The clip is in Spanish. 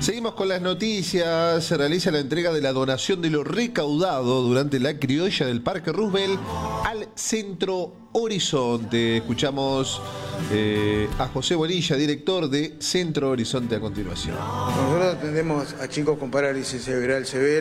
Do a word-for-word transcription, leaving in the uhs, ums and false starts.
Seguimos con las noticias. Se realiza la entrega de la donación de lo recaudado durante la criolla del Parque Roosevelt al Centro Horizonte. Escuchamos eh, a José Bonilla, director de Centro Horizonte, a continuación. Nosotros atendemos a chicos con parálisis cerebral severa.